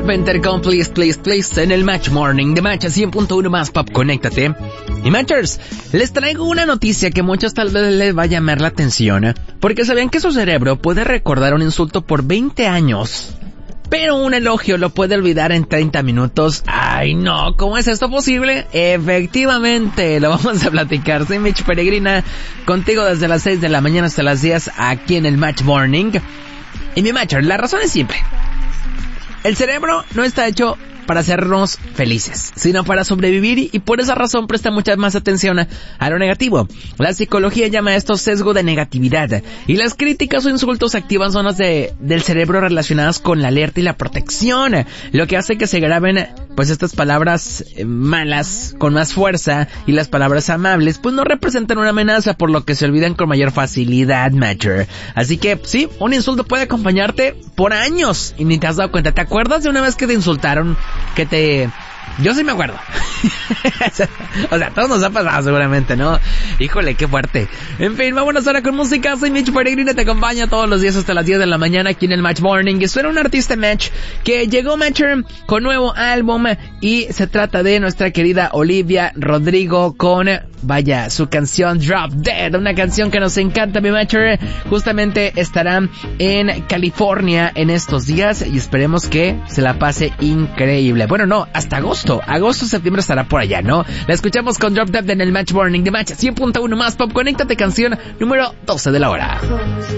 Carpenter con Please, Please, Please en el Match Morning de Match 100.1 más Pop, conéctate. Y Matchers, les traigo una noticia que muchos tal vez les va a llamar la atención, porque sabían que su cerebro puede recordar un insulto por 20 años, pero un elogio lo puede olvidar en 30 minutos. ¡Ay no! ¿Cómo es esto posible? Efectivamente, lo vamos a platicar. Soy Mitch Peregrina, contigo desde las 6 de la mañana hasta las 10 aquí en el Match Morning. Y mi Matcher, la razón es simple. El cerebro no está hecho para hacernos felices, sino para sobrevivir, y por esa razón presta mucha más atención a lo negativo. La psicología llama esto sesgo de negatividad, y las críticas o insultos activan zonas del cerebro relacionadas con la alerta y la protección, lo que hace que se graben pues estas palabras malas con más fuerza, y las palabras amables pues no representan una amenaza, por lo que se olvidan con mayor facilidad, Matcher. Así que sí, un insulto puede acompañarte por años y ni te has dado cuenta. ¿Te acuerdas de una vez que te insultaron? Yo sí me acuerdo. O sea, todos nos ha pasado seguramente, ¿no? Híjole, qué fuerte. En fin, vámonos ahora con música. Soy Mitch Peregrina, te acompaña todos los días hasta las 10 de la mañana aquí en el Match Morning. Y suena un artista Match que llegó, Matcher, con nuevo álbum, y se trata de nuestra querida Olivia Rodrigo con, vaya, su canción Drop Dead, una canción que nos encanta, mi Matcher. Justamente estará en California en estos días y esperemos que se la pase increíble. Bueno, no, hasta agosto, septiembre estará por allá, ¿no? La escuchamos con Drop Dead en el Match Morning de Match 100.1 más Pop, conéctate, canción número 12 de la hora.